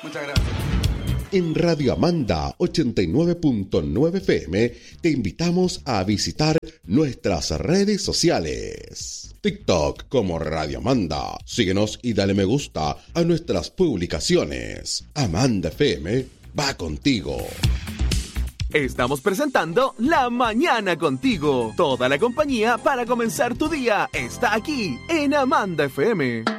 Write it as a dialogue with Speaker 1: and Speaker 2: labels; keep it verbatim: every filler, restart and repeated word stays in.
Speaker 1: Muchas gracias.
Speaker 2: En Radio Amanda ochenta y nueve punto nueve F M te invitamos a visitar nuestras redes sociales. TikTok como Radio Amanda. Síguenos y dale me gusta a nuestras publicaciones. Amanda F M va contigo.
Speaker 3: Estamos presentando La Mañana Contigo. Toda la compañía para comenzar tu día está aquí en Amanda F M.